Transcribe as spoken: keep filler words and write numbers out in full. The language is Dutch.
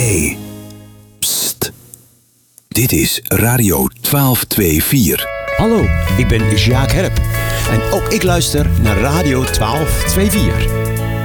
hey, pst. Dit is Radio twaalf vierentwintig. Hallo, ik ben Sjaak Herp. En ook ik luister naar Radio twaalf vierentwintig.